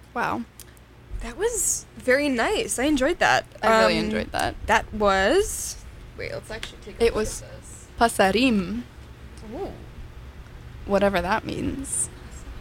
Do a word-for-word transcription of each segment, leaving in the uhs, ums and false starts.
Wow. That was very nice. I enjoyed that. I really Um, enjoyed that. That was... Wait, let's actually take a It look was at this. Pasarim. Ooh. Whatever that means.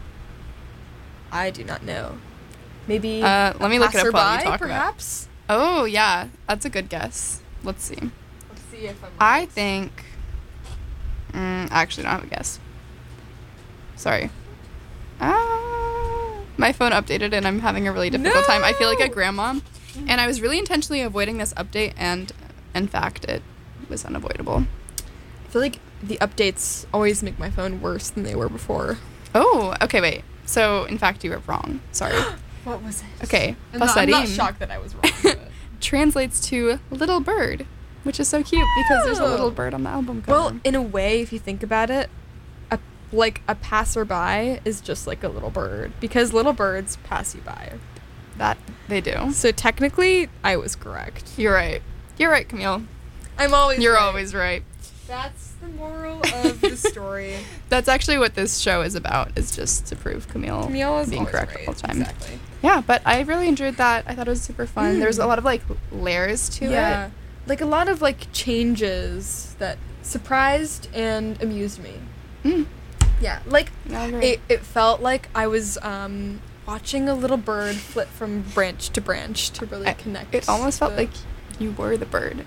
I do not know. Maybe Uh, let me look it up while you passerby, talk about it. perhaps? Oh, yeah. That's a good guess. Let's see. Let's see if I'm I right. think... Mm, I actually don't have a guess. Sorry. Ah, my phone updated and I'm having a really difficult time. I feel like a No! grandma. And I was really intentionally avoiding this update, and in fact, it was unavoidable. I feel like the updates always make my phone worse than they were before. Oh, okay, wait. So, in fact, you were wrong. Sorry. What was it? Okay. I'm not, I'm not Pasarim shocked that I was wrong. But. translates to little bird, which is so cute because there's a Oh. little bird on the album cover. Well, in a way, if you think about it, a, like a passerby is just like a little bird because little birds pass you by. that they do. So technically, I was correct. You're right. You're right, Camille. I'm always You're right. always right. That's the moral of the story. That's actually what this show is about, is just to prove Camille, Camille is being always correct right. all the time. Exactly. Yeah, but I really enjoyed that. I thought it was super fun. Mm. There's a lot of, like, layers to Yeah. it. Like a lot of like changes that surprised and amused me. Mm. Yeah. Like I agree. it, it felt like I was um, watching a little bird flip from branch to branch to really I- connect. It almost felt the- like you were the bird.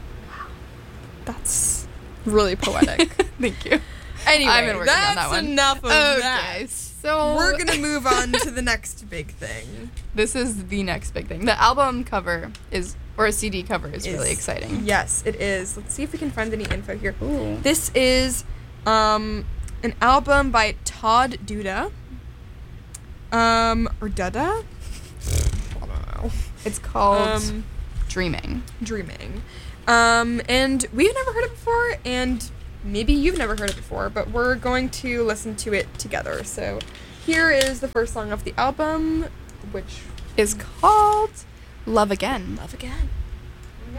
That's really poetic. Thank you. Anyway, I've been working on that's that one. enough of Okay, that. so We're gonna move on to the next big thing. This is the next big thing. The album cover is, or a C D cover is, Is- really exciting. Yes, it is. Let's see if we can find any info here. Ooh. This is um, an album by Todd Duda. Um, or Duda? I don't know. It's called Um, Dreaming. Dreaming. Um, and we've never heard it before, and maybe you've never heard it before, but we're going to listen to it together. So here is the first song of the album, which Is called Love Again. Love Again.